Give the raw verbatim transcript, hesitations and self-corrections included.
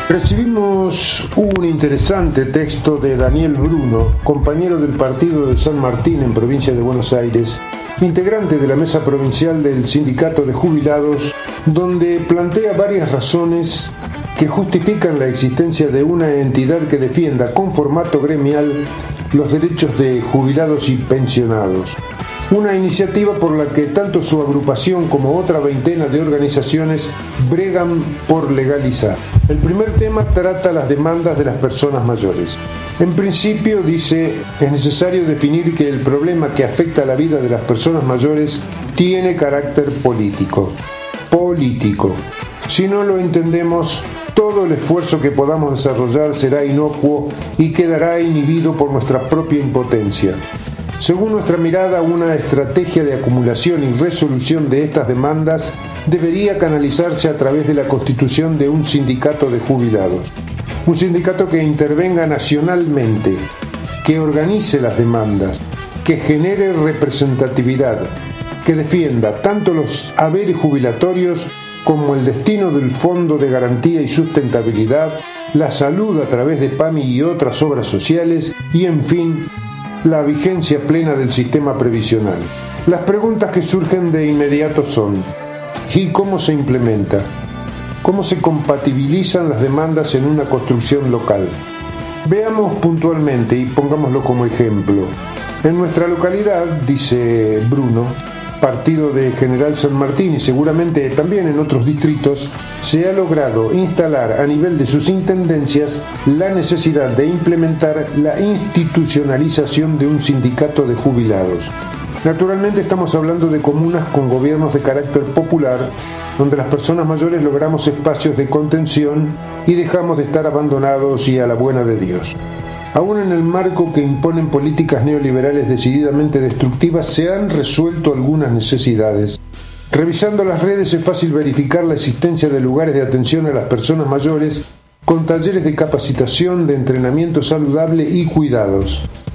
Recibimos un interesante texto de Daniel Bruno, compañero del partido de San Martín en provincia de Buenos Aires, integrante de la mesa provincial del Sindicato de Jubilados, donde plantea varias razones que justifican la existencia de una entidad que defienda con formato gremial los derechos de jubilados y pensionados. Una iniciativa por la que tanto su agrupación como otra veintena de organizaciones bregan por legalizar. El primer tema trata las demandas de las personas mayores. En principio, dice, es necesario definir que el problema que afecta a la vida de las personas mayores tiene carácter político. Político. Si no lo entendemos, todo el esfuerzo que podamos desarrollar será inocuo y quedará inhibido por nuestra propia impotencia. Según nuestra mirada, una estrategia de acumulación y resolución de estas demandas debería canalizarse a través de la constitución de un sindicato de jubilados. Un sindicato que intervenga nacionalmente, que organice las demandas, que genere representatividad, que defienda tanto los haberes jubilatorios como el destino del Fondo de Garantía y Sustentabilidad, la salud a través de PAMI y otras obras sociales y, en fin, la vigencia plena del sistema previsional. Las preguntas que surgen de inmediato son: ¿y cómo se implementa? ¿Cómo se compatibilizan las demandas en una construcción local? Veamos puntualmente y pongámoslo como ejemplo. En nuestra localidad, dice Bruno, partido de General San Martín y seguramente también en otros distritos, se ha logrado instalar a nivel de sus intendencias la necesidad de implementar la institucionalización de un sindicato de jubilados. Naturalmente estamos hablando de comunas con gobiernos de carácter popular, donde las personas mayores logramos espacios de contención y dejamos de estar abandonados y a la buena de Dios. Aún en el marco que imponen políticas neoliberales decididamente destructivas, se han resuelto algunas necesidades. Revisando las redes es fácil verificar la existencia de lugares de atención a las personas mayores con talleres de capacitación, de entrenamiento saludable y cuidados.